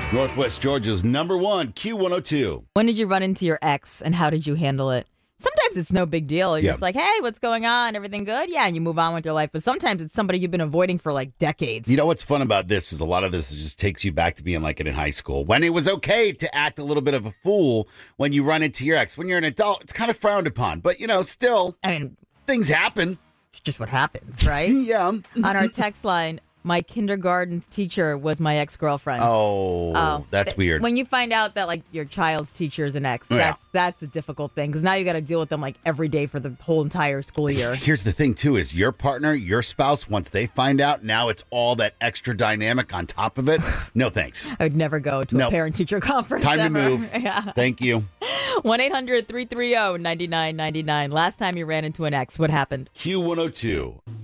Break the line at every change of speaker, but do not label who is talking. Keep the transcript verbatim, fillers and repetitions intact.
Northwest Georgia's number one, Q one oh two.
When did you run into your ex and how did you handle it? Sometimes it's no big deal. You're
Yeah.
just like, hey, what's going on? Everything good? Yeah, and you move on with your life. But sometimes it's somebody you've been avoiding for like decades.
You know what's fun about this is a lot of this just takes you back to being like in high school when it was okay to act a little bit of a fool when you run into your ex. When you're an adult, it's kind of frowned upon. But, you know, still,
I mean,
things happen.
it's just what happens, right?
Yeah.
On our text line, my kindergarten teacher was my ex-girlfriend.
Oh,
Oh.
that's weird.
When you find out that like your child's teacher is an ex,
Yeah.
that's that's a difficult thing because now you got to deal with them like every day for the whole entire school year.
Here's the thing, too, is your partner, your spouse, once they find out, now it's all that extra dynamic on top of it. No, thanks.
I would never go to
Nope.
a parent-teacher conference.
Time to
ever.
move.
Yeah.
Thank you.
one eight hundred three three zero nine nine nine nine. Last time you ran into an ex, what happened?
Q one oh two.